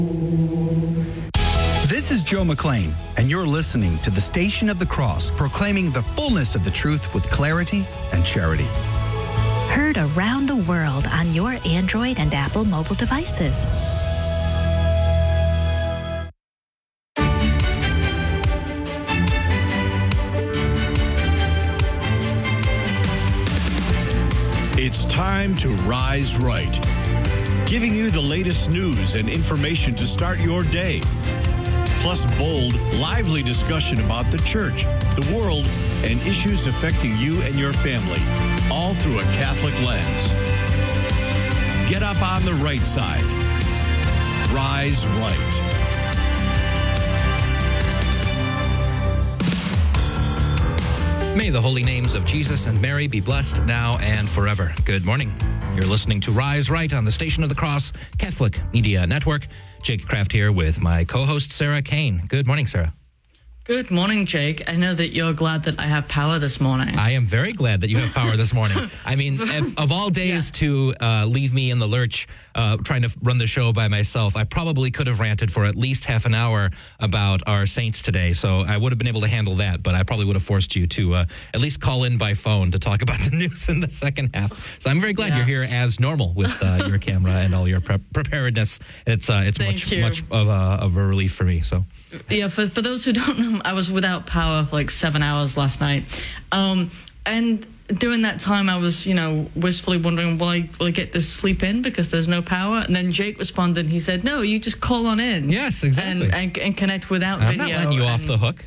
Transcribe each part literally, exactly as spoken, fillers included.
This is Joe McLean, and you're listening to the Station of the Cross, proclaiming the fullness of the truth with clarity and charity. Heard around the world on your Android and Apple mobile devices. It's time to Rise Right, giving you the latest news and information to start your day. Plus bold, lively discussion about the church, the world, and issues affecting you and your family, all through a Catholic lens. Get up on the right side. Rise Right. May the holy names of Jesus and Mary be blessed now and forever. Good morning. You're listening to Rise Right on the Station of the Cross Catholic Media Network. Jake Kraft here with my co-host, Sarah Kane. Good morning, Sarah. Good morning, Jake. I know that you're glad that I have power this morning. I am very glad that you have power this morning. I mean, if, of all days yeah. to uh, leave me in the lurch uh, trying to run the show by myself, I probably could have ranted for at least half an hour about our saints today. So I would have been able to handle that, but I probably would have forced you to uh, at least call in by phone to talk about the news in the second half. So I'm very glad yes. you're here as normal with uh, your camera and all your pre- preparedness. It's uh, it's Thank much you. much of a, of a relief for me. So yeah, for for those who don't know, I was without power for like seven hours last night, um, and during that time, I was, you know, wistfully wondering, will I, will I get this sleep in because there's no power? And then Jake responded, he said, no, you just call on in. Yes, exactly. And, and, and connect without I'm video. I'm not letting you and, off the hook.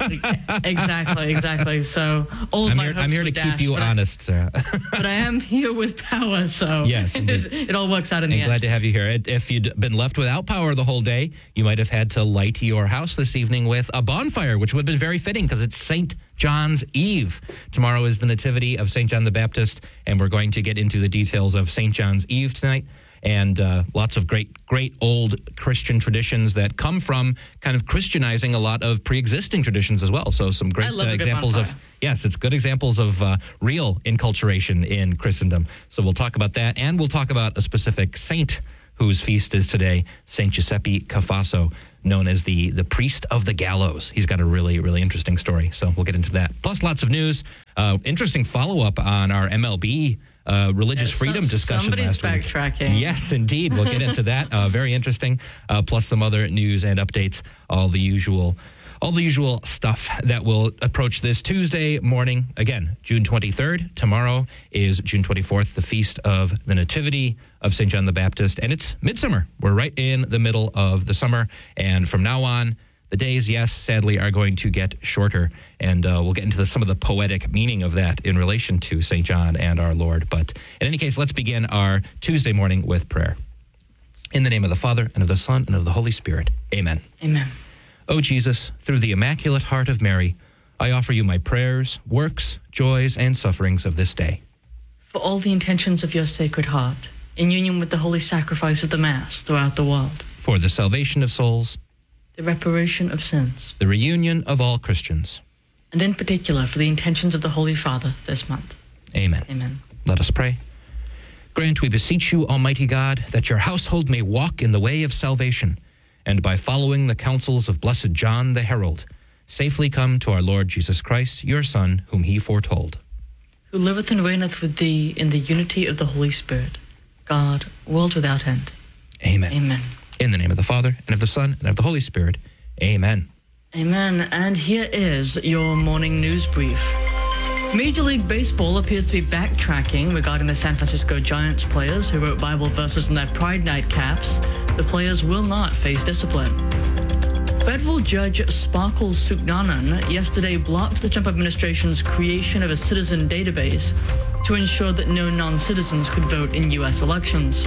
exactly, exactly. So all of I'm my here, hopes I'm here were to dashed, keep you but honest, Sarah. I, but I am here with power, so yes, it, is, it all works out in I'm the glad end. to have you here. If you'd been left without power the whole day, you might have had to light your house this evening with a bonfire, which would have been very fitting because it's Saint John's Eve. Tomorrow is the Nativity of Saint John the Baptist, and we're going to get into the details of Saint John's Eve tonight, and uh, lots of great, great old Christian traditions that come from kind of Christianizing a lot of pre-existing traditions as well. So some great uh, examples of, yes, it's good examples of uh, real enculturation in Christendom. So we'll talk about that, and we'll talk about a specific saint whose feast is today, Saint Giuseppe Cafasso, known as the, the priest of the gallows. He's got a really, really interesting story, so we'll get into that. Plus lots of news, uh, interesting follow-up on our M L B uh, religious yeah, freedom some, discussion last week. Somebody's backtracking. Yes, indeed. We'll get into that. Uh, very interesting, uh, plus some other news and updates, all the usual all the usual stuff that will approach this Tuesday morning. Again, June twenty-third. Tomorrow is June twenty-fourth, the feast of the Nativity of Saint John the Baptist, and it's midsummer. We're right in the middle of the summer, and from now on, the days, yes, sadly, are going to get shorter, and uh, we'll get into the, some of the poetic meaning of that in relation to Saint John and our Lord. But in any case, let's begin our Tuesday morning with prayer. In the name of the Father, and of the Son, and of the Holy Spirit. Amen. Amen. O Jesus, through the Immaculate Heart of Mary, I offer you my prayers, works, joys, and sufferings of this day. For all the intentions of your Sacred Heart, in union with the holy sacrifice of the Mass throughout the world. For the salvation of souls. The reparation of sins. The reunion of all Christians. And in particular, for the intentions of the Holy Father this month. Amen. Amen. Let us pray. Grant, we beseech you, Almighty God, that your household may walk in the way of salvation, and by following the counsels of Blessed John the Herald, safely come to our Lord Jesus Christ, your Son, whom he foretold. Who liveth and reigneth with thee in the unity of the Holy Spirit, God, world without end. Amen. Amen. In the name of the Father, and of the Son, and of the Holy Spirit. Amen. Amen. And here is your morning news brief. Major League Baseball appears to be backtracking regarding the San Francisco Giants players who wrote Bible verses in their Pride Night caps. The players will not face discipline. Federal Judge Sparkle Suknanan yesterday blocked the Trump administration's creation of a citizen database to ensure that no non-citizens could vote in U S elections.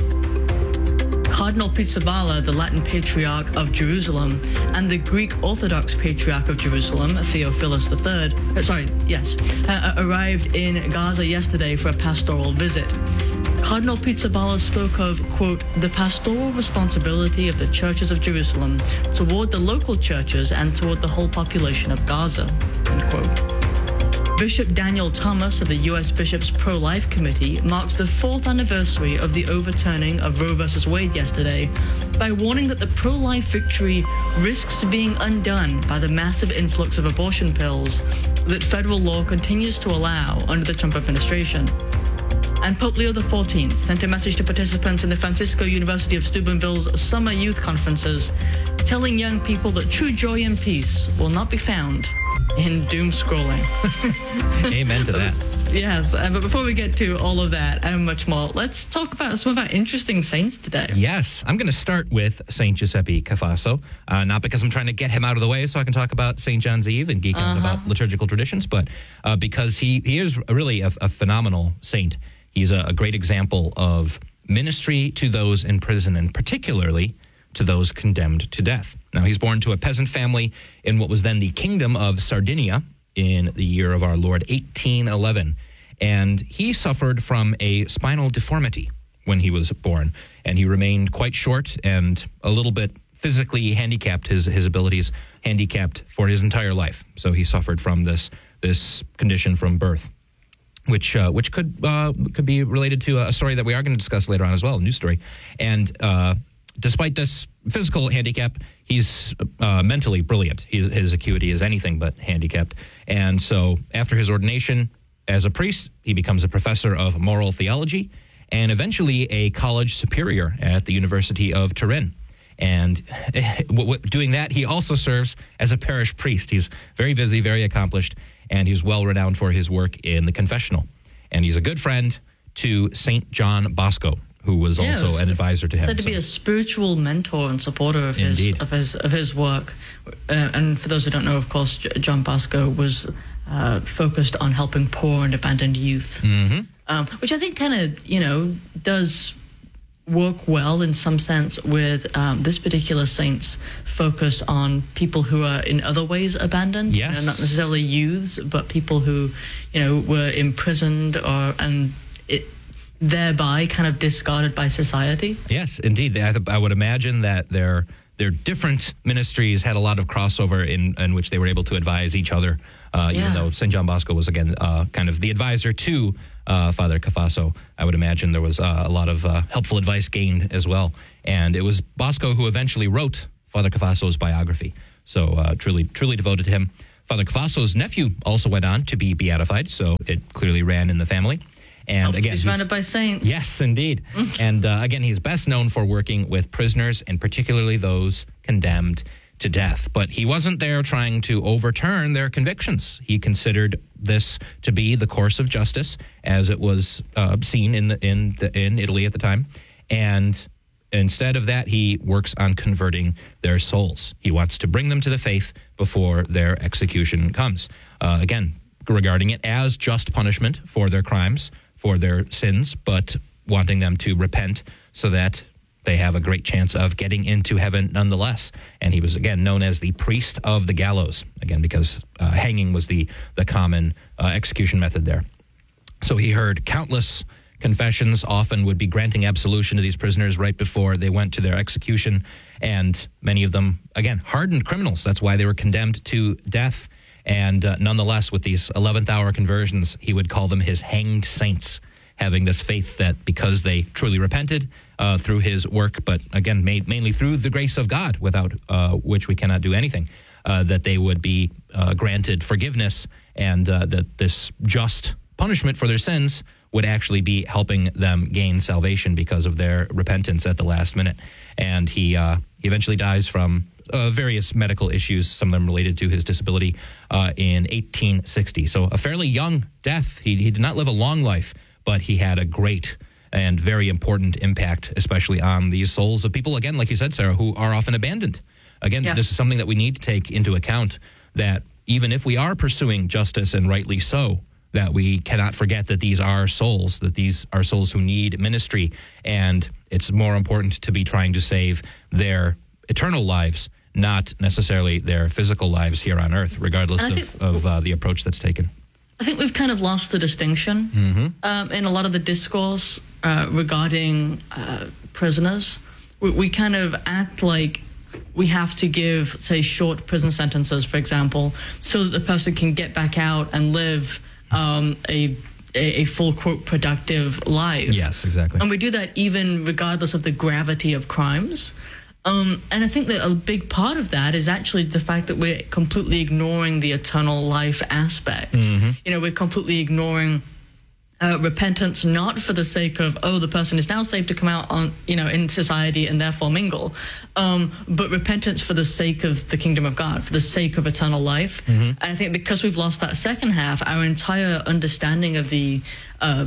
Cardinal Pizzaballa, the Latin Patriarch of Jerusalem, and the Greek Orthodox Patriarch of Jerusalem, Theophilus the Third, uh, sorry, yes, uh, arrived in Gaza yesterday for a pastoral visit. Cardinal Pizzaballa spoke of, quote, the pastoral responsibility of the churches of Jerusalem toward the local churches and toward the whole population of Gaza, end quote. Bishop Daniel Thomas of the U S Bishops Pro-Life Committee marks the fourth anniversary of the overturning of Roe versus Wade yesterday by warning that the pro-life victory risks being undone by the massive influx of abortion pills that federal law continues to allow under the Trump administration. And Pope Leo the fourteenth sent a message to participants in the Francisco University of Steubenville's summer youth conferences, telling young people that true joy and peace will not be found in doom scrolling. Amen to that. Yes, uh, but before we get to all of that and much more, let's talk about some of our interesting saints today. Yes, I'm going to start with Saint Giuseppe Cafasso, uh, not because I'm trying to get him out of the way so I can talk about Saint John's Eve and geek out Uh-huh. about liturgical traditions, but uh, because he, he is really a, a phenomenal saint. He's a, a great example of ministry to those in prison, and particularly to those condemned to death. Now, he's born to a peasant family in what was then the Kingdom of Sardinia in the year of our Lord, eighteen eleven. And he suffered from a spinal deformity when he was born, and he remained quite short and a little bit physically handicapped, his his abilities handicapped for his entire life. So he suffered from this this condition from birth, which uh, which could uh, could be related to a story that we are going to discuss later on as well, a news story. And uh, despite this physical handicap, he's uh, mentally brilliant. His, his acuity is anything but handicapped. And so after his ordination as a priest, he becomes a professor of moral theology and eventually a college superior at the University of Turin. And doing that, he also serves as a parish priest. He's very busy, very accomplished, and he's well renowned for his work in the confessional. And he's a good friend to Saint John Bosco, who was Yeah, also was an advisor to him. Said to be So- a spiritual mentor and supporter of his Indeed. of his of his work. Uh, and for those who don't know, of course, J- John Bosco was uh, focused on helping poor and abandoned youth, Mm-hmm. um, which I think kind of you know does work well in some sense with um, this particular saint's focus on people who are in other ways abandoned. Yes. You know, not necessarily youths, but people who you know were imprisoned or and it. thereby kind of discarded by society. Yes, indeed. I, I would imagine that their their different ministries had a lot of crossover in, in which they were able to advise each other, uh, Yeah. even though Saint John Bosco was, again, uh, kind of the advisor to uh, Father Cafasso. I would imagine there was uh, a lot of uh, helpful advice gained as well. And it was Bosco who eventually wrote Father Cafasso's biography. So uh, truly, truly devoted to him. Father Cafasso's nephew also went on to be beatified, so it clearly ran in the family. And Helps to again, be surrounded by saints. yes, indeed. And uh, again, he's best known for working with prisoners, and particularly those condemned to death. But he wasn't there trying to overturn their convictions. He considered this to be the course of justice, as it was uh, seen in the, in the, in Italy at the time. And instead of that, he works on converting their souls. He wants to bring them to the faith before their execution comes. Uh, again, regarding it as just punishment for their crimes, for their sins, but wanting them to repent so that they have a great chance of getting into heaven nonetheless. And he was, again, known as the priest of the gallows, again, because uh, hanging was the, the common uh, execution method there. So he heard countless confessions, often would be granting absolution to these prisoners right before they went to their execution. And many of them, again, hardened criminals. That's why they were condemned to death. And uh, nonetheless, with these eleventh hour conversions, he would call them his hanged saints, having this faith that because they truly repented uh, through his work, but again, made mainly through the grace of God, without uh, which we cannot do anything, uh, that they would be uh, granted forgiveness, and uh, that this just punishment for their sins would actually be helping them gain salvation because of their repentance at the last minute. And he, uh, he eventually dies from Uh, various medical issues, some of them related to his disability, uh, in eighteen sixty. So a fairly young death. He, he did not live a long life, but he had a great and very important impact, especially on these souls of people, again, like you said, Sarah, who are often abandoned. Again, Yeah. this is something that we need to take into account, that even if we are pursuing justice, and rightly so, that we cannot forget that these are souls, that these are souls who need ministry, and it's more important to be trying to save their eternal lives, not necessarily their physical lives here on earth, regardless And I of, think- of uh, the approach that's taken. I think we've kind of lost the distinction um, in a lot of the discourse uh, regarding uh, prisoners. We, we kind of act like we have to give, say, short prison sentences, for example, so that the person can get back out and live um, a, a a full quote productive life. Yes, exactly. And we do that even regardless of the gravity of crimes. Um, and I think that a big part of that is actually the fact that we're completely ignoring the eternal life aspect. Mm-hmm. You know, we're completely ignoring uh, repentance, not for the sake of, oh, the person is now safe to come out on, you know, in society and therefore mingle, um, but repentance for the sake of the kingdom of God, for the sake of eternal life. Mm-hmm. And I think because we've lost that second half, our entire understanding of the uh,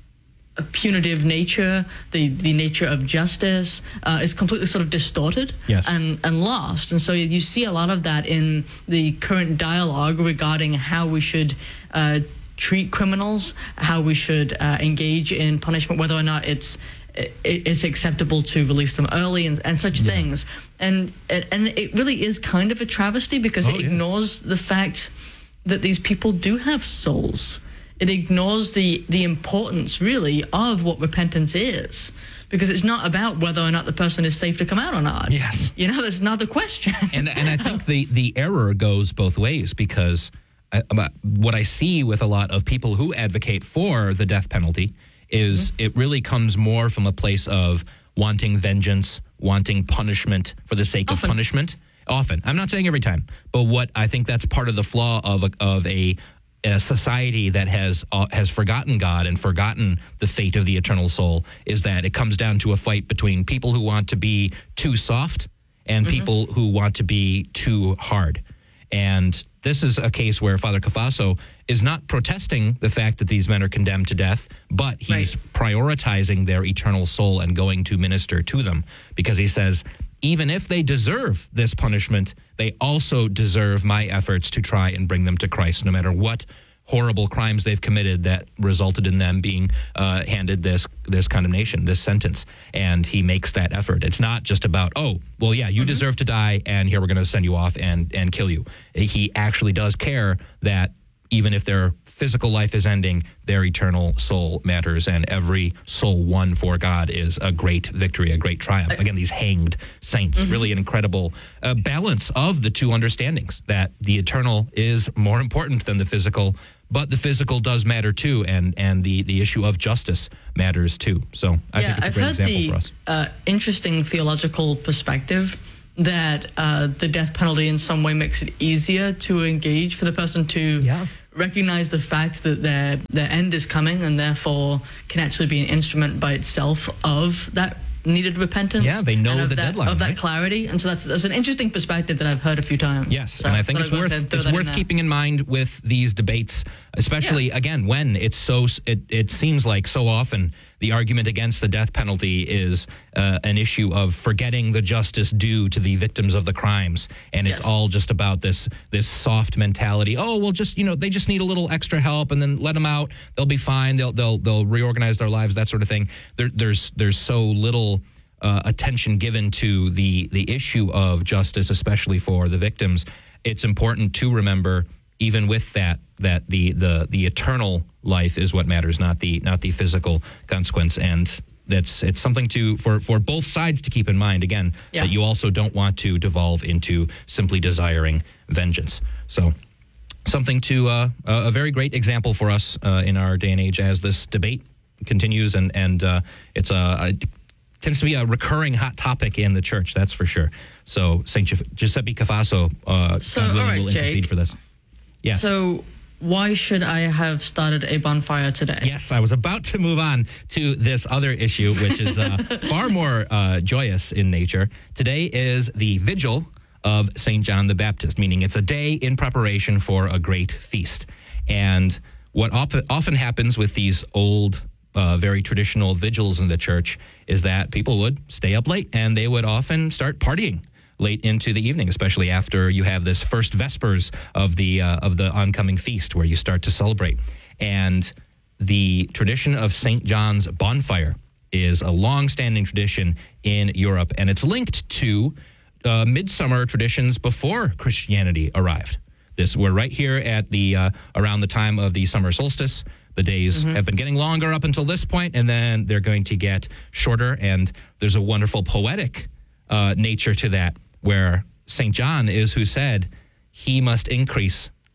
a punitive nature, the, the nature of justice, uh, is completely sort of distorted yes. and, and lost. And so you see a lot of that in the current dialogue regarding how we should uh, treat criminals, how we should uh, engage in punishment, whether or not it's it, it's acceptable to release them early and, and such yeah. things. And, and it really is kind of a travesty because oh, it ignores yeah. the fact that these people do have souls. It ignores the, the importance, really, of what repentance is, because it's not about whether or not the person is safe to come out or not. Yes. You know, that's not the question. And and I think the, the error goes both ways, because I, what I see with a lot of people who advocate for the death penalty is mm-hmm. it really comes more from a place of wanting vengeance, wanting punishment for the sake Often. of punishment. Often. I'm not saying every time, but what I think that's part of the flaw of a, of a a society that has uh, has forgotten God and forgotten the fate of the eternal soul is that it comes down to a fight between people who want to be too soft and mm-hmm. people who want to be too hard. And this is a case where Father Cafasso is not protesting the fact that these men are condemned to death, but he's right. prioritizing their eternal soul and going to minister to them, because he says, even if they deserve this punishment, they also deserve my efforts to try and bring them to Christ, no matter what horrible crimes they've committed that resulted in them being uh, handed this this condemnation, this sentence. And he makes that effort. It's not just about, oh, well, yeah, you mm-hmm. deserve to die, and here we're going to send you off and, and kill you. He actually does care that even if their physical life is ending, their eternal soul matters, and every soul won for God is a great victory, a great triumph. Again, these hanged saints, mm-hmm. really an incredible uh, balance of the two understandings, that the eternal is more important than the physical, but the physical does matter too, and, and the, the issue of justice matters too. So I yeah, think it's a I've great heard example the, for us. Uh, interesting theological perspective that uh, the death penalty in some way makes it easier to engage for the person to yeah. recognize the fact that their their end is coming, and therefore can actually be an instrument by itself of that needed repentance. Yeah, they know and of the that, deadline, of that right? clarity, and so that's that's an interesting perspective that I've heard a few times. Yes, so and I think it's I worth it's worth keeping in mind with these debates, especially yeah. again when it's so it it seems like so often the argument against the death penalty is uh, an issue of forgetting the justice due to the victims of the crimes, and it's yes. all just about this this soft mentality. Oh, well, just you know, they just need a little extra help, and then let them out. They'll be fine. They'll they'll they'll reorganize their lives, that sort of thing. There, there's there's so little uh, attention given to the the issue of justice, especially for the victims. It's important to remember, even with that, that the the the eternal life is what matters, not the not the physical consequence. And that's it's something to for for both sides to keep in mind, again, yeah. that you also don't want to devolve into simply desiring vengeance. So something to uh, a very great example for us uh, in our day and age as this debate continues, and and uh, it's a, a tends to be a recurring hot topic in the church, that's for sure. So Saint Giuseppe Cafasso uh, so, really right, will intercede Jake. for this. Yes. So why should I have started a bonfire today? Yes, I was about to move on to this other issue, which is uh, far more uh, joyous in nature. Today is the vigil of Saint John the Baptist, meaning it's a day in preparation for a great feast. And what op- often happens with these old, uh, very traditional vigils in the church is that people would stay up late, and they would often start partying late into the evening, especially after you have this first vespers of the uh, of the oncoming feast, where you start to celebrate. And the tradition of Saint John's bonfire is a long-standing tradition in Europe, and it's linked to uh, midsummer traditions before Christianity arrived. This we're right here at the uh, around the time of the summer solstice. The days mm-hmm. have been getting longer up until this point, and then they're going to get shorter. And there's a wonderful poetic uh, nature to that, where Saint John is who said, "He must increase,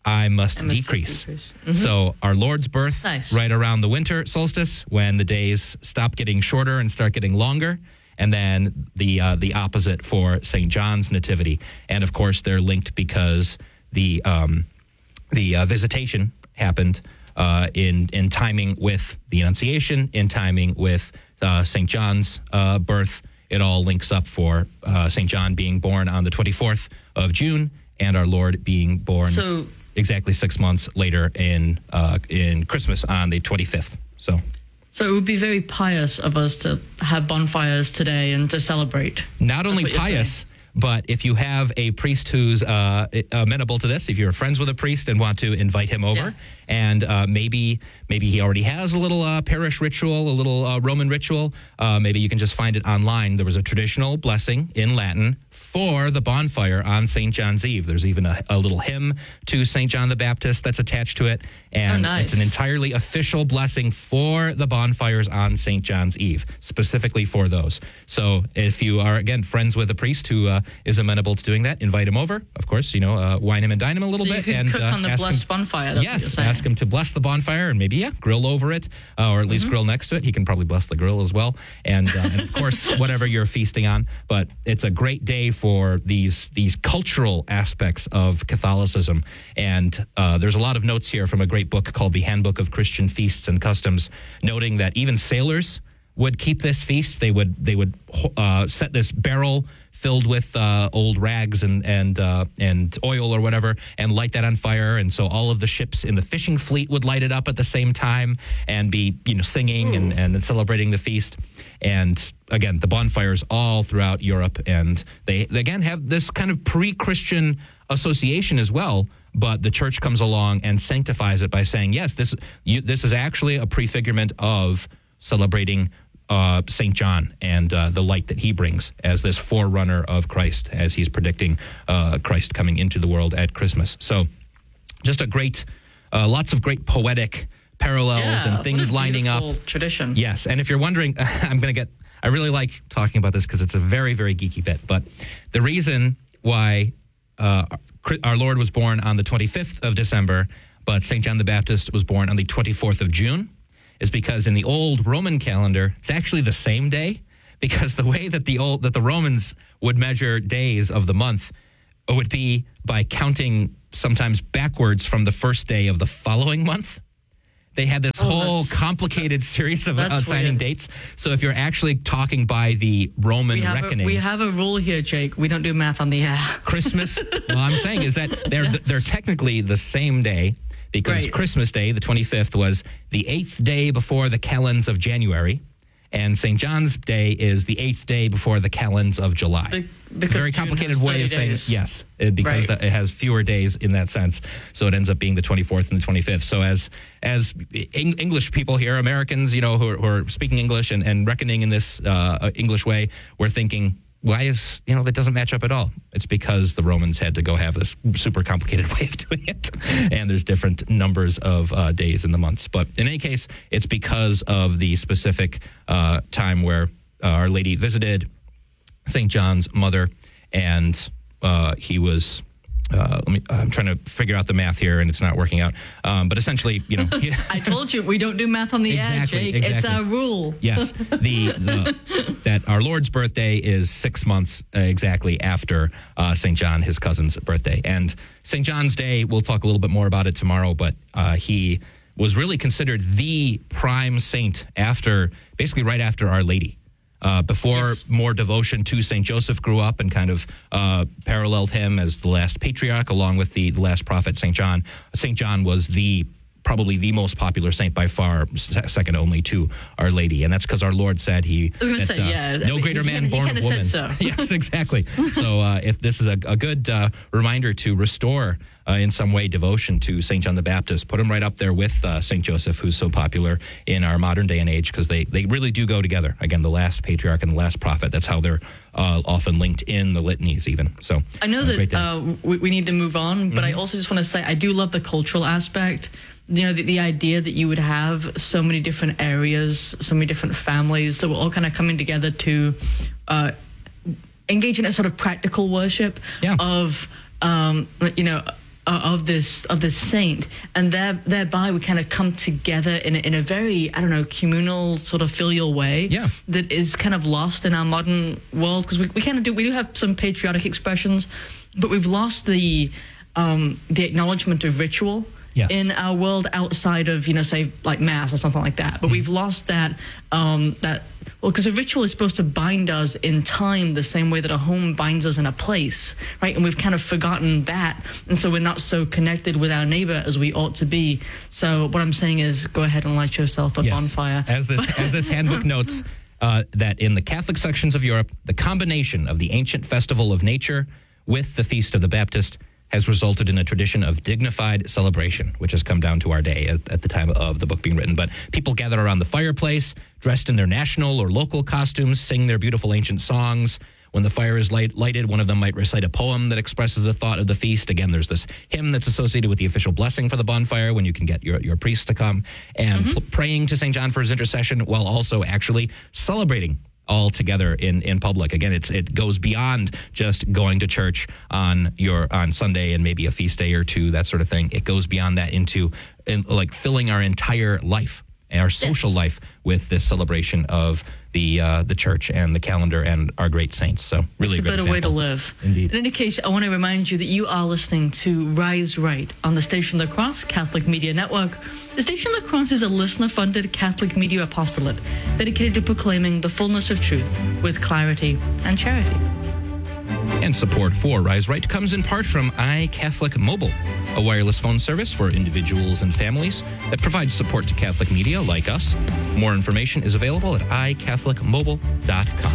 I must I must decrease. decrease. Mm-hmm. So our Lord's birth, Nice. right around the winter solstice, when the days stop getting shorter and start getting longer, and then the uh, the opposite for Saint John's nativity. And of course, they're linked because the um, the uh, visitation happened uh, in in timing with the Annunciation, in timing with uh, Saint John's uh, birth. It all links up for uh, Saint John being born on the twenty-fourth of June, and our Lord being born So- exactly six months later in uh, in Christmas on the twenty-fifth. So, So it would be very pious of us to have bonfires today and to celebrate. not That's only what you're pious, saying. but if you have a priest who's uh, amenable to this, if you're friends with a priest and want to invite him over, Yeah. and uh, maybe maybe he already has a little uh, parish ritual, a little uh, Roman ritual, uh, maybe you can just find it online. There was a traditional blessing in Latin for the bonfire on Saint John's Eve. There's even a, a little hymn to Saint John the Baptist that's attached to it, and Oh, nice. it's an entirely official blessing for the bonfires on Saint John's Eve, specifically for those. So if you are, again, friends with a priest who uh, is amenable to doing that, invite him over. Of course, you know, uh, wine him and dine him a little So you bit. could and cook uh, on the ask blessed him, bonfire. That's what yes, you're saying. ask him to bless the bonfire and maybe, yeah, grill over it, uh, or at least Mm-hmm. grill next to it. He can probably bless the grill as well. And, uh, and of course, whatever you're feasting on. But it's a great day for these, these cultural aspects of Catholicism. And uh, there's a lot of notes here from a great book called The Handbook of Christian Feasts and Customs, noting that even sailors would keep this feast. They would they would uh, set this barrel filled with uh, old rags and and uh, and oil or whatever, and light that on fire. And so all of the ships in the fishing fleet would light it up at the same time and be, you know, singing and, and celebrating the feast. And again, the bonfires all throughout Europe, and they, they again have this kind of pre-Christian association as well. But the church comes along and sanctifies it by saying, yes, this you, this is actually a prefigurement of celebrating uh, Saint John and uh, the light that he brings as this forerunner of Christ, as he's predicting uh, Christ coming into the world at Christmas. So just a great, uh, lots of great poetic parallels Yeah, and what things a lining up. beautiful tradition. Yes, and if you're wondering, I'm going to get, I really like talking about this because it's a very, very geeky bit, but the reason why uh, our Lord was born on the twenty-fifth of December, but Saint John the Baptist was born on the twenty-fourth of June, is because in the old Roman calendar, it's actually the same day, because the way that the old that the Romans would measure days of the month would be by counting sometimes backwards from the first day of the following month. They had this Oh, whole that's- complicated series of that's assigning weird. dates. So if you're actually talking by the Roman We have, a, reckoning, we have a rule here, Jake. We don't do math on the air. Christmas, well, I'm saying is that they're they're technically the same day, because Right. Christmas Day, the twenty-fifth, was the eighth day before the calends of January, and Saint John's Day is the eighth day before the calends of July. Be- because Very June complicated has way of thirty saying days. it. Yes, it- because Right. that, it has fewer days in that sense, so it ends up being the twenty-fourth and the twenty-fifth. So as as Eng- English people here, Americans, you know, who are, who are speaking English and, and reckoning in this uh, English way, we're thinking, why is, you know, that doesn't match up at all? It's because the Romans had to go have this super complicated way of doing it. And there's different numbers of uh, days in the months. But in any case, it's because of the specific uh, time where uh, Our Lady visited Saint John's mother, and uh, he was... Uh, let me, I'm trying to figure out the math here, and it's not working out. Um, but essentially, you know... he- I told you, we don't do math on the Exactly, air, Jake. exactly. It's our rule. Yes, the, the that our Lord's birthday is six months uh, exactly after uh, Saint John, his cousin's birthday. And Saint John's Day, we'll talk a little bit more about it tomorrow, but uh, he was really considered the prime saint after, basically right after Our Lady. Uh, before Yes. more devotion to Saint Joseph grew up and kind of uh, paralleled him as the last patriarch, along with the, the last prophet, Saint John. Saint John was the probably the most popular saint by far, se- second only to Our Lady. And that's because our Lord said he... I was gonna that, say, yeah, I No mean, greater he man kinda- he born of kinda woman. said so. Yes, exactly. So uh, if this is a, a good uh, reminder to restore uh, in some way devotion to Saint John the Baptist, put him right up there with uh, Saint Joseph, who's so popular in our modern day and age, because they, they really do go together. Again, the last patriarch and the last prophet, that's how they're uh, often linked in the litanies even. So I know uh, great that day. uh, we, we need to move on, but I also just want to say I do love the cultural aspect. You know, the, the idea that you would have so many different areas, so many different families that were all kind of coming together to uh, engage in a sort of practical worship Yeah. of, um, you know, uh, of this of this saint, and there, thereby we kind of come together in a, in a very, I don't know, communal sort of filial way. Yeah. That is kind of lost in our modern world, because we, we kind of do we do have some patriotic expressions, but we've lost the um, the acknowledgement of ritual. Yes. In our world outside of, you know, say like mass or something like that. But mm. we've lost that, um, that well, because a ritual is supposed to bind us in time the same way that a home binds us in a place, right? And we've kind of forgotten that. And so we're not so connected with our neighbor as we ought to be. So what I'm saying is go ahead and light yourself a yes. bonfire. As this, as this handbook notes, uh, that in the Catholic sections of Europe, the combination of the ancient festival of nature with the Feast of the Baptist has resulted in a tradition of dignified celebration, which has come down to our day at, at the time of the book being written. But people gather around the fireplace, dressed in their national or local costumes, sing their beautiful ancient songs. When the fire is light, lighted, one of them might recite a poem that expresses a thought of the feast. Again, there's this hymn that's associated with the official blessing for the bonfire when you can get your, your priest to come and mm-hmm. pl- praying to Saint John for his intercession while also actually celebrating all together in, in public. Again, it's it goes beyond just going to church on your on Sunday and maybe a feast day or two, that sort of thing. It goes beyond that into in, like filling our entire life, our social yes. life, with this celebration of the uh, the church and the calendar and our great saints. So really it's a great better example. way to live. Indeed. In any case, I want to remind you that you are listening to Rise Right on the Station of the Cross Catholic Media Network. The Station of the Cross is a listener-funded Catholic media apostolate dedicated to proclaiming the fullness of truth with clarity and charity. And support for Rise Right comes in part from iCatholic Mobile, a wireless phone service for individuals and families that provides support to Catholic media like us. More information is available at i catholic mobile dot com.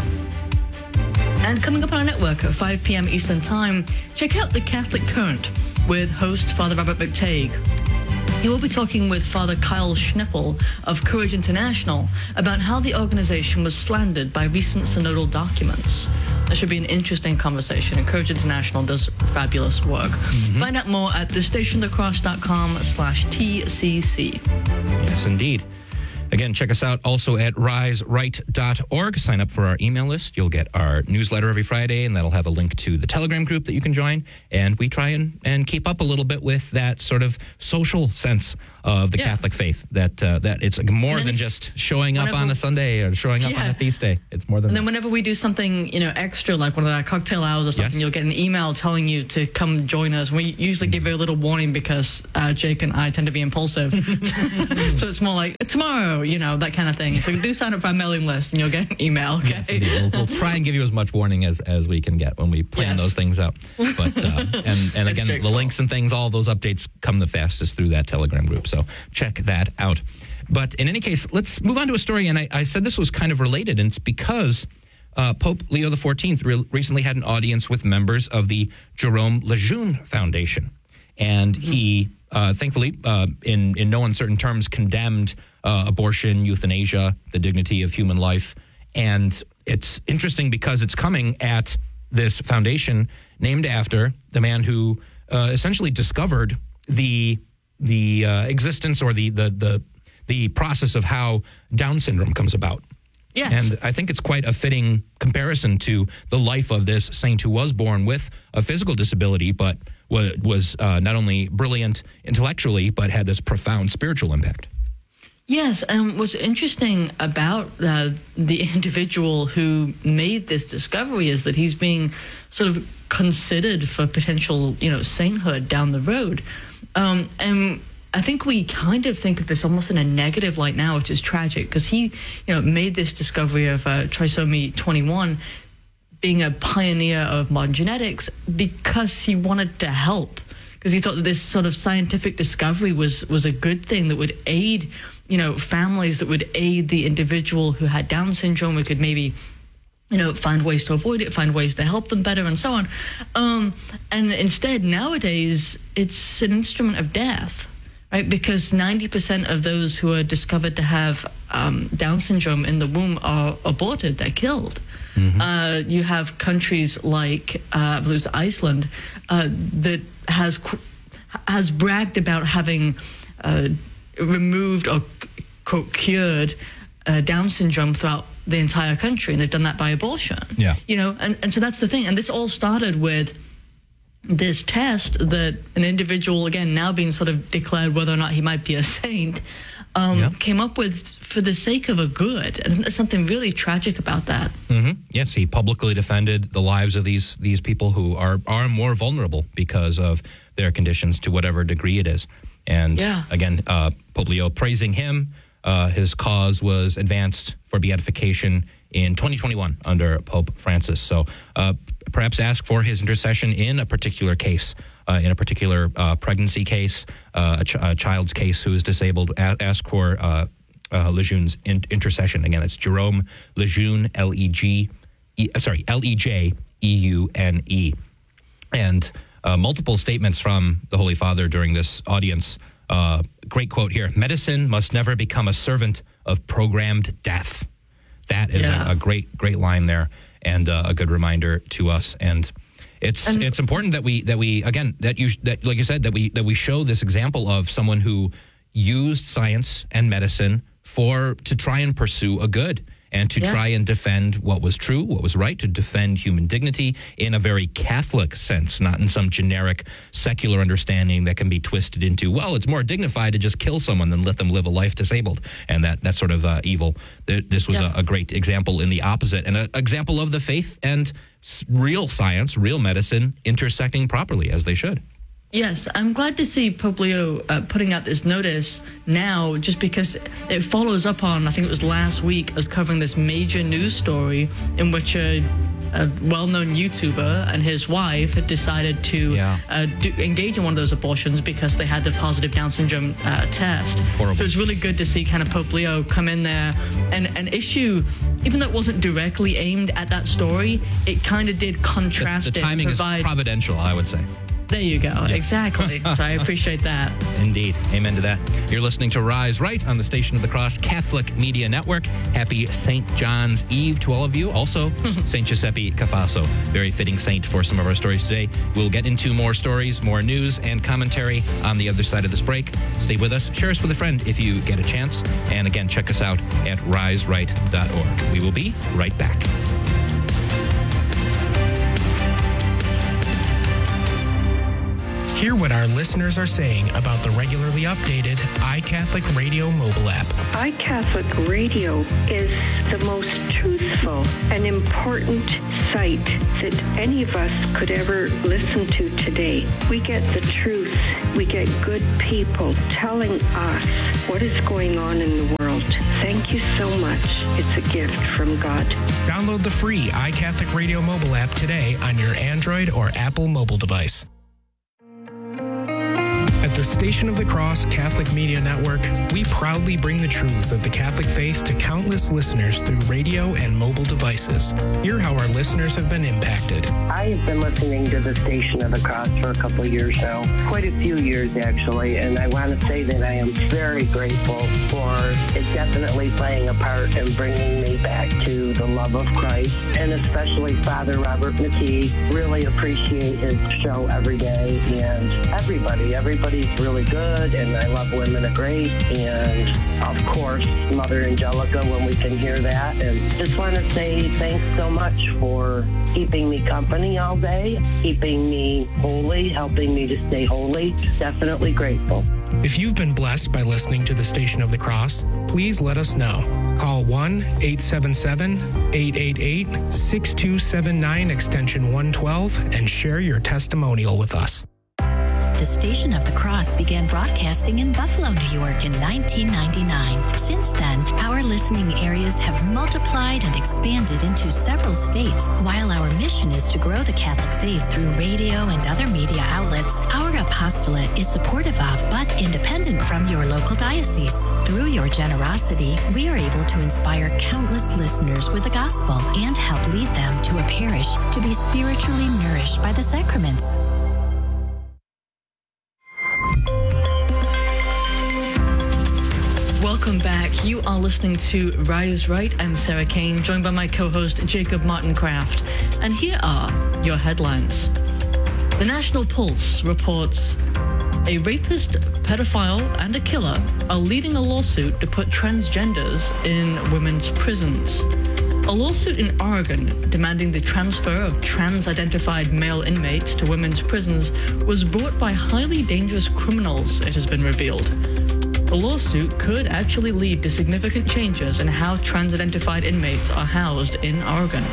And coming up on our network at five p.m. Eastern Time, check out The Catholic Current with host Father Robert McTague. He will be talking with Father Kyle Schnippel of Courage International about how the organization was slandered by recent synodal documents. That should be an interesting conversation, and Courage International does fabulous work. Mm-hmm. Find out more at the station of the cross dot com slash T C C. Yes, indeed. Again, check us out also at rise right dot org. Sign up for our email list. You'll get our newsletter every Friday, and that'll have a link to the Telegram group that you can join. And we try and, and keep up a little bit with that sort of social sense of the yeah. Catholic faith, that uh, that it's more than just showing up on a Sunday or showing up yeah. on a feast day. It's more than And that. then whenever we do something, you know, extra, like one of our cocktail hours or something, yes. you'll get an email telling you to come join us. We usually give you a little warning because uh, Jake and I tend to be impulsive. So it's more like, tomorrow, you know, that kind of thing. So do sign up for our mailing list and you'll get an email, okay? Yes, indeed. We'll, we'll try and give you as much warning as, as we can get when we plan yes. those things out. But uh, And, and again, the links and things, all those updates come the fastest through that Telegram group. So check that out. But in any case, let's move on to a story. And I, I said this was kind of related, and it's because uh, Pope Leo the fourteenth re- recently had an audience with members of the Jerome Lejeune Foundation. And he, uh, thankfully, uh, in, in no uncertain terms, condemned uh, abortion, euthanasia, the dignity of human life. And it's interesting because it's coming at this foundation named after the man who uh, essentially discovered the the uh, existence or the, the the the process of how Down syndrome comes about. Yes. And I think it's quite a fitting comparison to the life of this saint who was born with a physical disability, but was, was uh, not only brilliant intellectually, but had this profound spiritual impact. Yes, and what's interesting about uh, the individual who made this discovery is that he's being sort of considered for potential, you know, sainthood down the road. Um, and I think we kind of think of this almost in a negative light now, which is tragic, because he, you know, made this discovery of uh, trisomy twenty-one, being a pioneer of modern genetics, because he wanted to help, because he thought that this sort of scientific discovery was was a good thing that would aid, you know, families, that would aid the individual who had Down syndrome. We could maybe, you know, find ways to avoid it, find ways to help them better, and so on. Um, and instead, nowadays, it's an instrument of death, right? Because ninety percent of those who are discovered to have um, Down syndrome in the womb are aborted, they're killed. Mm-hmm. Uh, you have countries like, uh, I believe it's Iceland, uh, that has has bragged about having uh, removed or quote, cured uh, Down syndrome throughout the entire country, and they've done that by abortion. Yeah. You know, and, and so that's the thing. And this all started with this test that an individual, again, now being sort of declared whether or not he might be a saint, um, yep. came up with for the sake of a good. And there's something really tragic about that. Mm-hmm. Yes, he publicly defended the lives of these these people who are, are more vulnerable because of their conditions to whatever degree it is. And yeah. again, uh, Pope Leo praising him. Uh, his cause was advanced for beatification in twenty twenty-one under Pope Francis. So uh, perhaps ask for his intercession in a particular case, uh, in a particular uh, pregnancy case, uh, a, ch- a child's case who is disabled. A- ask for uh, uh, Lejeune's in- intercession. Again, it's Jerome Lejeune, L E G, e, sorry, L E J E U N E. And uh, multiple statements from the Holy Father during this audience. Uh, great quote here. Medicine must never become a servant of programmed death. That is yeah. a, a great, great line there, and uh, a good reminder to us. And it's and, it's important that we that we again that you that like you said that we that we show this example of someone who used science and medicine for to try and pursue a good and to yeah. try and defend what was true, what was right, to defend human dignity in a very Catholic sense, not in some generic secular understanding that can be twisted into, well, it's more dignified to just kill someone than let them live a life disabled, and that, that sort of uh, evil. This was yeah. a, a great example in the opposite, and an example of the faith and real science, real medicine intersecting properly as they should. Yes, I'm glad to see Pope Leo uh, putting out this notice now, just because it follows up on, I think it was last week, I was covering this major news story in which a, a well-known YouTuber and his wife had decided to yeah. uh, do, engage in one of those abortions because they had the positive Down syndrome uh, test. Horrible. So it's really good to see kind of Pope Leo come in there and, and issue, even though it wasn't directly aimed at that story, it kind of did contrast the, the it. The timing provide, is providential, I would say. There you go. Yes. Exactly. So I appreciate that. Indeed. Amen to that. You're listening to Rise Right on the Station of the Cross Catholic Media Network. Happy Saint John's Eve to all of you. Also, Saint Giuseppe Cafasso. Very fitting saint for some of our stories today. We'll get into more stories, more news, and commentary on the other side of this break. Stay with us. Share us with a friend if you get a chance. And again, check us out at rise right dot org. We will be right back. Hear what our listeners are saying about the regularly updated iCatholic Radio mobile app. iCatholic Radio is the most truthful and important site that any of us could ever listen to today. We get the truth. We get good people telling us what is going on in the world. Thank you so much. It's a gift from God. Download the free iCatholic Radio mobile app today on your Android or Apple mobile device. At the Station of the Cross Catholic Media Network, we proudly bring the truths of the Catholic faith to countless listeners through radio and mobile devices. Hear how our listeners have been impacted. I've been listening to the Station of the Cross for a couple of years now, quite a few years actually, and I want to say that I am very grateful for it definitely playing a part in bringing me back to the love of Christ, and especially Father Robert McKee. Really appreciate his show every day, and everybody, everybody Everybody's really good, and I love Women of Grace, and of course, Mother Angelica when we can hear that. And just want to say thanks so much for keeping me company all day, keeping me holy, helping me to stay holy. Definitely grateful. If you've been blessed by listening to the Station of the Cross, please let us know. Call one eight seven seven, eight eight eight, six two seven nine extension one twelve and share your testimonial with us. The Station of the Cross began broadcasting in Buffalo, New York in nineteen ninety-nine. Since then, our listening areas have multiplied and expanded into several states. While our mission is to grow the Catholic faith through radio and other media outlets, our apostolate is supportive of but independent from your local diocese. Through your generosity, we are able to inspire countless listeners with the gospel and help lead them to a parish to be spiritually nourished by the sacraments. Welcome back. You are listening to Rise Right. I'm Sarah Kane, joined by my co-host Jacob Martin Kraft. And here are your headlines. The National Pulse reports a rapist, pedophile, and a killer are leading a lawsuit to put transgenders in women's prisons. A lawsuit in Oregon demanding the transfer of trans-identified male inmates to women's prisons was brought by highly dangerous criminals, it has been revealed. The lawsuit could actually lead to significant changes in how trans-identified inmates are housed in Oregon.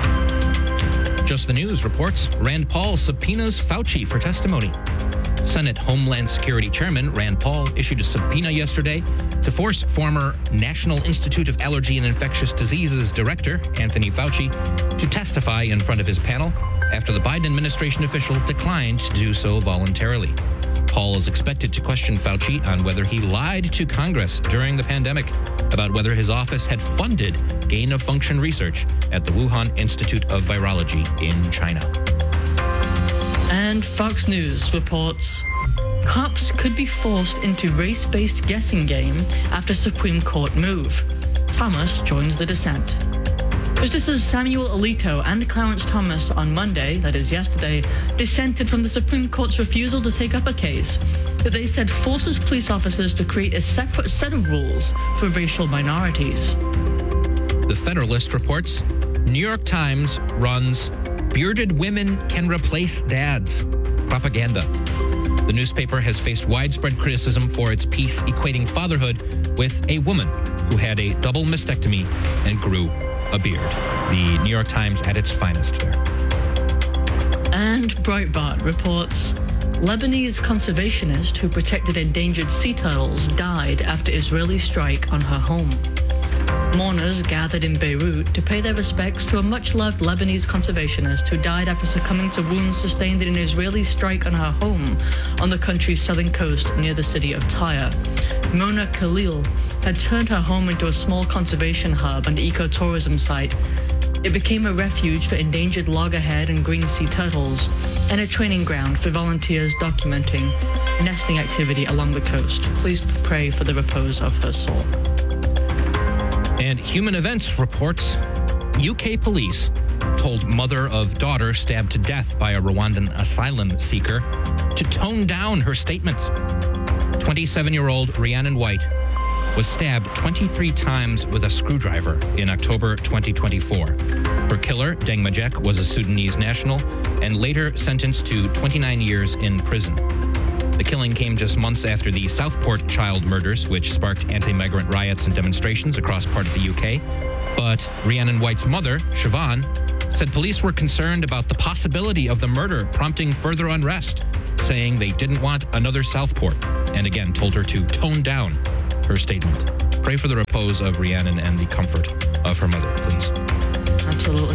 Just the News reports Rand Paul subpoenas Fauci for testimony. Senate Homeland Security Chairman Rand Paul issued a subpoena yesterday to force former National Institute of Allergy and Infectious Diseases Director Anthony Fauci to testify in front of his panel after the Biden administration official declined to do so voluntarily. Paul is expected to question Fauci on whether he lied to Congress during the pandemic about whether his office had funded gain-of-function research at the Wuhan Institute of Virology in China. And Fox News reports cops could be forced into race-based guessing game after Supreme Court move. Thomas joins the dissent. Justices Samuel Alito and Clarence Thomas on Monday, that is yesterday, dissented from the Supreme Court's refusal to take up a case that they said forces police officers to create a separate set of rules for racial minorities. The Federalist reports New York Times runs Bearded Women Can Replace Dads propaganda. The newspaper has faced widespread criticism for its piece equating fatherhood with a woman who had a double mastectomy and grew a beard. The New York Times at its finest there. And Breitbart reports Lebanese conservationist who protected endangered sea turtles died after Israeli strike on her home. Mourners gathered in Beirut to pay their respects to a much-loved Lebanese conservationist who died after succumbing to wounds sustained in an Israeli strike on her home on the country's southern coast near the city of Tyre. Mona Khalil had turned her home into a small conservation hub and ecotourism site. It became a refuge for endangered loggerhead and green sea turtles and a training ground for volunteers documenting nesting activity along the coast. Please pray for the repose of her soul. And Human Events reports U K police told mother of daughter stabbed to death by a Rwandan asylum seeker to tone down her statement. twenty-seven-year-old Rhiannon White was stabbed twenty-three times with a screwdriver in October twenty twenty-four. Her killer, Deng Majek, was a Sudanese national and later sentenced to twenty-nine years in prison. The killing came just months after the Southport child murders, which sparked anti-migrant riots and demonstrations across part of the U K. But Rhiannon White's mother, Siobhan, said police were concerned about the possibility of the murder prompting further unrest, saying they didn't want another Southport, and again told her to tone down her statement. Pray for the repose of Rhiannon and the comfort of her mother, please. Absolutely.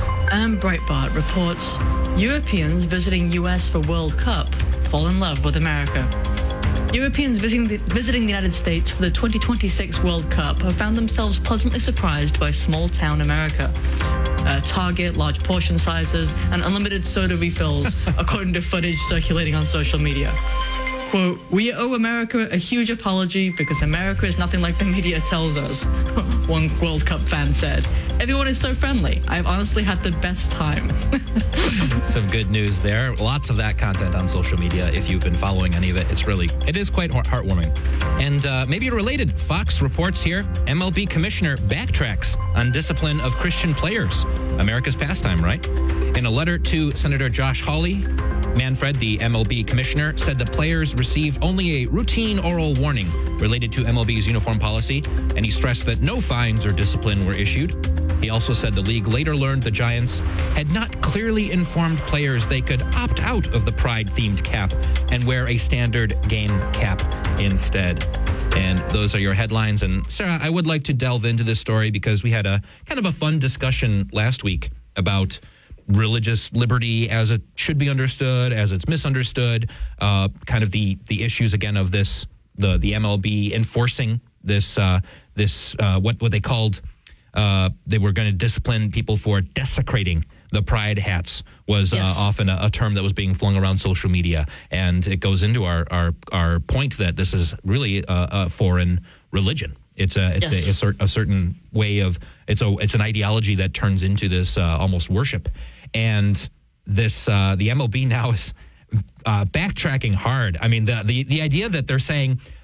And Breitbart reports Europeans visiting U S for World Cup fall in love with America. Europeans visiting the, visiting the United States for the twenty twenty-six World Cup have found themselves pleasantly surprised by small-town America. Uh, Target, large portion sizes, and unlimited soda refills, according to footage circulating on social media. Quote, "We owe America a huge apology because America is nothing like the media tells us," one World Cup fan said. "Everyone is so friendly. I've honestly had the best time." Some good news there. Lots of that content on social media. If you've been following any of it, it's really, it is quite heartwarming. And uh, maybe related, Fox reports here, M L B commissioner backtracks on discipline of Christian players. America's pastime, right? In a letter to Senator Josh Hawley, Manfred, the M L B commissioner, said the players received only a routine oral warning related to M L B's uniform policy, and he stressed that no fines or discipline were issued. He also said the league later learned the Giants had not clearly informed players they could opt out of the Pride-themed cap and wear a standard game cap instead. And those are your headlines. And Sarah, I would like to delve into this story because we had a kind of a fun discussion last week about religious liberty as it should be understood, as it's misunderstood, uh, kind of the the issues again of this, the the M L B enforcing this uh, this uh, what what they called uh, they were going to discipline people for desecrating the pride hats was yes. uh, often a, a term that was being flung around social media, and it goes into our our, our point that this is really a, a foreign religion. It's a it's yes. a, a, cer- a certain way of it's a it's an ideology that turns into this uh, almost worship. And this, uh, the M L B now is uh, backtracking hard. I mean, the, the the idea that they're saying,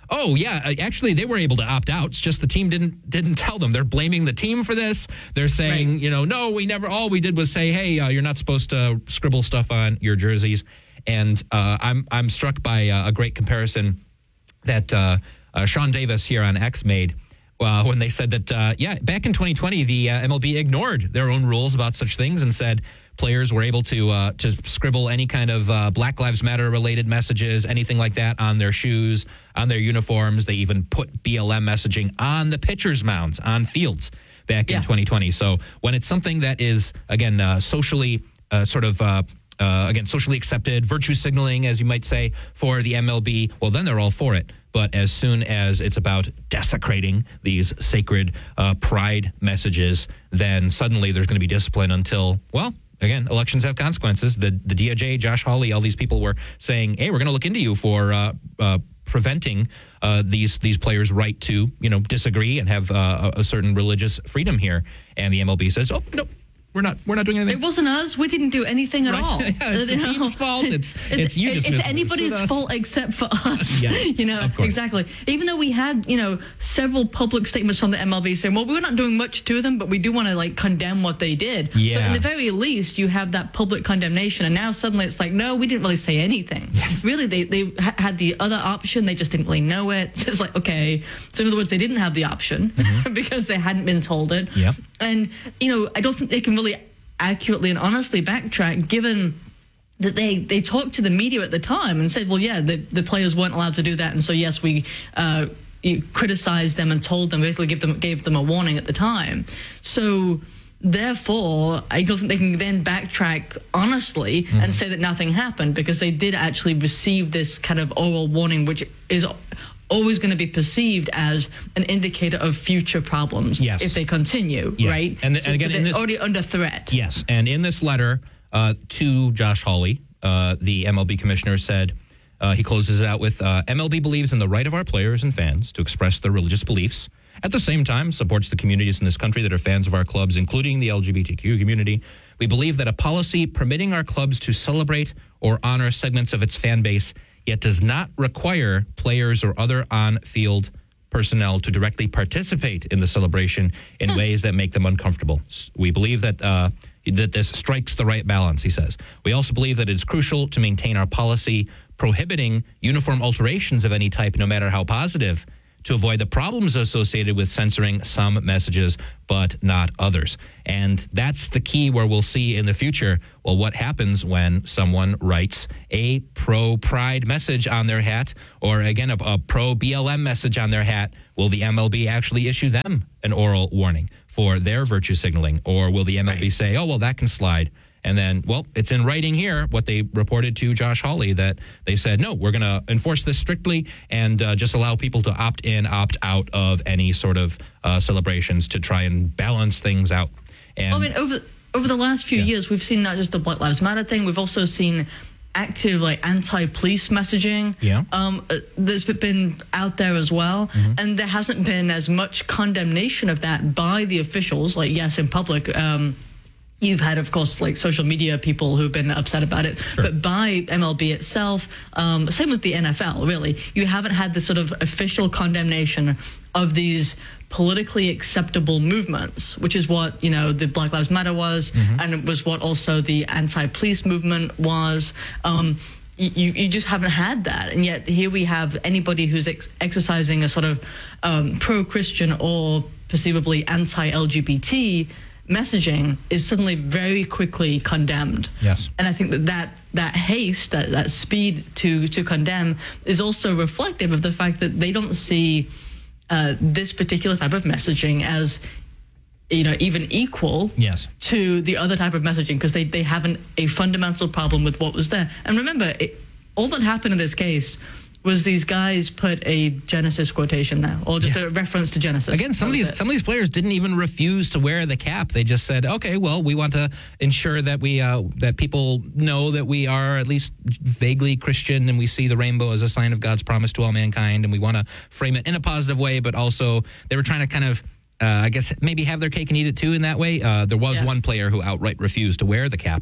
oh yeah, uh, actually they were able to opt out. It's just the team didn't didn't tell them. They're blaming the team for this. They're saying, right. you know, no, we never. All we did was say, hey, uh, you're not supposed to scribble stuff on your jerseys. And uh, I'm I'm struck by uh, a great comparison that uh, uh, Sean Davis here on X made. Uh, when they said that, uh, yeah, back in twenty twenty, the uh, M L B ignored their own rules about such things and said players were able to uh, to scribble any kind of uh, Black Lives Matter related messages, anything like that on their shoes, on their uniforms. They even put B L M messaging on the pitchers' mounds, on fields back yeah. in twenty twenty. So when it's something that is, again, uh, socially uh, sort of... Uh, Uh, again, socially accepted, virtue signaling, as you might say, for the M L B, well, then they're all for it. But as soon as it's about desecrating these sacred uh, pride messages, then suddenly there's going to be discipline until, well, again, elections have consequences. The the D O J, Josh Hawley, all these people were saying, hey, we're going to look into you for uh, uh, preventing uh, these these players' right to, you know, disagree and have uh, a certain religious freedom here. And the M L B says, oh, no. We're not. We're not doing anything. It wasn't us. We didn't do anything at right. all. Yeah, it's the team's fault. It's it's, it's you just. It's anybody's fault except for us. Yes, you know, of course. Exactly. Even though we had, you know, several public statements from the M L B saying, "Well, we're not doing much to them, but we do want to like condemn what they did." Yeah. So in the very least, you have that public condemnation, and now suddenly it's like, no, we didn't really say anything. Yes. Really, they they ha- had the other option. They just didn't really know it. So it's like, okay. So in other words, they didn't have the option mm-hmm. because they hadn't been told it. Yeah. And you know, I don't think they can really accurately and honestly backtrack, given that they, they talked to the media at the time and said, well, yeah, the, the players weren't allowed to do that. And so, yes, we uh, criticized them and told them, basically give them, gave them a warning at the time. So, therefore, I don't think they can then backtrack honestly mm-hmm. and say that nothing happened, because they did actually receive this kind of oral warning, which is always going to be perceived as an indicator of future problems yes. if they continue, yeah. right? And, the, so, and again, so in they're this, already under threat. Yes, and in this letter uh, to Josh Hawley, uh, the M L B commissioner said, uh, he closes it out with, uh, M L B believes in the right of our players and fans to express their religious beliefs. At the same time, supports the communities in this country that are fans of our clubs, including the L G B T Q community. We believe that a policy permitting our clubs to celebrate or honor segments of its fan base yet does not require players or other on-field personnel to directly participate in the celebration in hmm. ways that make them uncomfortable. We believe that uh, that this strikes the right balance, he says. We also believe that it is crucial to maintain our policy prohibiting uniform alterations of any type, no matter how positive, to avoid the problems associated with censoring some messages, but not others. And that's the key where we'll see in the future, well, what happens when someone writes a pro-pride message on their hat, or again, a, a pro-B L M message on their hat. Will the M L B actually issue them an oral warning for their virtue signaling? Or will the M L B right. say, oh, well, that can slide? And then, well, it's in writing here, what they reported to Josh Hawley, that they said, no, we're going to enforce this strictly and uh, just allow people to opt in, opt out of any sort of uh, celebrations to try and balance things out. And I mean, over over the last few yeah. years, we've seen not just the Black Lives Matter thing, we've also seen active, like, anti-police messaging yeah. um, uh, that's been out there as well. Mm-hmm. And there hasn't been as much condemnation of that by the officials, like, yes, in public. Um, You've had, of course, like social media people who've been upset about it, sure. but by M L B itself, um, same with the N F L, really, you haven't had this sort of official condemnation of these politically acceptable movements, which is what, you know, the Black Lives Matter was, mm-hmm. and it was what also the anti-police movement was. Um, you, you just haven't had that. And yet here we have anybody who's ex- exercising a sort of um, pro-Christian or perceivably anti-L G B T messaging is suddenly very quickly condemned. Yes. And I think that that, that haste, that, that speed to, to condemn is also reflective of the fact that they don't see uh, this particular type of messaging as, you know, even equal yes. to the other type of messaging, because they, they have an, a fundamental problem with what was there. And remember, it, all that happened in this case was these guys put a Genesis quotation there, or just yeah. a reference to Genesis. Again, some of these it. some of these players didn't even refuse to wear the cap. They just said, "Okay, well, we want to ensure that we uh, that people know that we are at least vaguely Christian, and we see the rainbow as a sign of God's promise to all mankind, and we want to frame it in a positive way." But also, they were trying to kind of, uh, I guess, maybe have their cake and eat it too in that way. Uh, there was yeah. one player who outright refused to wear the cap.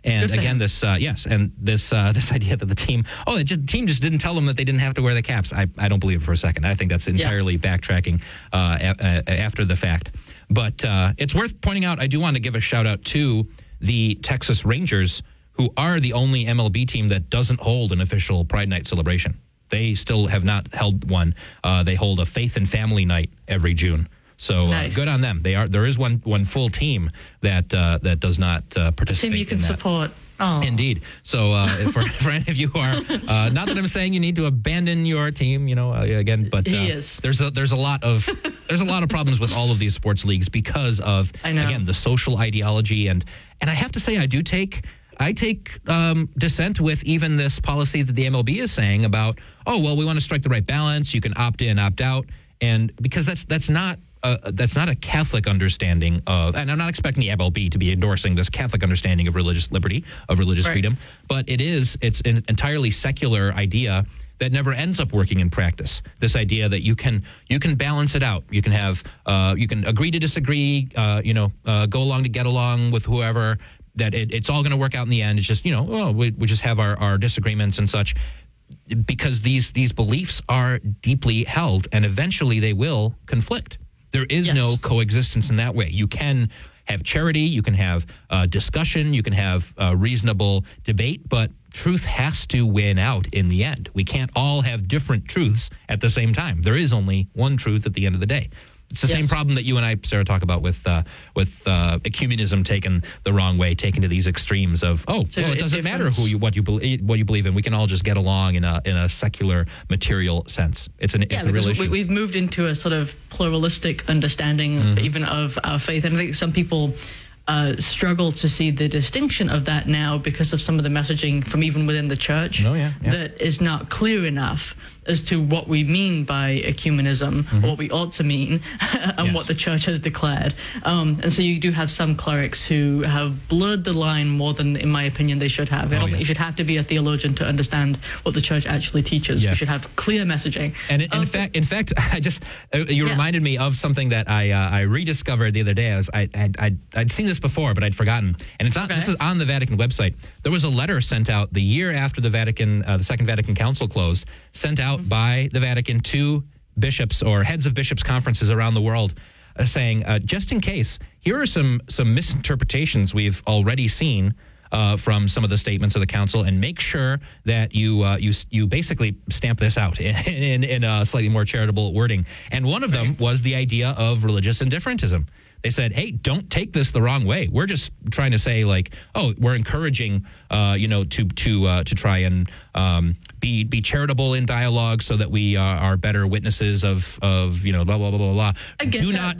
And Good for again, him. this uh, yes, and this uh, this idea that the team oh, the just, team just didn't tell them that they didn't have to wear the caps. I, I don't believe it for a second. I think that's entirely yeah. backtracking uh, a, a, after the fact. But uh, it's worth pointing out. I do want to give a shout out to the Texas Rangers, who are the only M L B team that doesn't hold an official Pride Night celebration. They still have not held one. Uh, they hold a Faith and Family Night every June. So nice. uh, good on them. They are. There is one one full team that uh, that does not uh, participate. Team you can in that. support. Oh. Indeed. So uh, for, for any of you who are, uh, not that I'm saying you need to abandon your team, you know, uh, again, but uh, He is. there's a there's a lot of there's a lot of problems with all of these sports leagues because of again the social ideology and and I have to say I do take. I take um, dissent with even this policy that the M L B is saying about, oh, well, we want to strike the right balance. You can opt in, opt out. And because that's that's not uh, that's not a Catholic understanding of, and I'm not expecting the M L B to be endorsing this Catholic understanding of religious liberty, of religious right. freedom. But it is, it's an entirely secular idea that never ends up working in practice. This idea that you can you can balance it out. You can have, uh, you can agree to disagree, uh, you know, uh, go along to get along with whoever, that it, it's all going to work out in the end. It's just, you know, oh, we, we just have our, our disagreements and such, because these these beliefs are deeply held and eventually they will conflict. There is Yes. no coexistence in that way. You can have charity, you can have uh, discussion, you can have uh, reasonable debate, but truth has to win out in the end. We can't all have different truths at the same time. There is only one truth at the end of the day. It's the Yes. same problem that you and I, Sarah, talk about with uh, with uh, ecumenism taken the wrong way, taken to these extremes of, oh, So well, it a doesn't matter difference- who you what you believe what you believe in. We can all just get along in a in a secular material sense. It's an Yeah, it's a real because issue. we, we've moved into a sort of pluralistic understanding Mm-hmm. even of our faith. And I think some people uh, struggle to see the distinction of that now because of some of the messaging from even within the church Oh, yeah, yeah. that is not clear enough as to what we mean by ecumenism, Mm-hmm. or what we ought to mean, and Yes. what the church has declared. Um, and so you do have some clerics who have blurred the line more than, in my opinion, they should have. I don't Oh, think you yes. should have to be a theologian to understand what the church actually teaches. Yeah. You should have clear messaging. And in, in Um, fact, in fact, I just uh, you Yeah. reminded me of something that I uh, I rediscovered the other day. I was I I'd, I'd, I'd seen this before, but I'd forgotten. And it's on, Okay. this is on the Vatican website. There was a letter sent out the year after the Vatican, uh, the Second Vatican Council closed, sent out Mm-hmm. by the Vatican to bishops or heads of bishops' conferences around the world, uh, saying, uh, just in case, here are some some misinterpretations we've already seen uh, from some of the statements of the council, and make sure that you uh, you you basically stamp this out in, in, in a slightly more charitable wording. And one of them was the idea of religious indifferentism. They said, hey, don't take this the wrong way. We're just trying to say, like, oh, we're encouraging, uh, you know, to to uh, to try and um, be be charitable in dialogue so that we uh, are better witnesses of, of you know, blah, blah, blah, blah, blah. I get Do that. not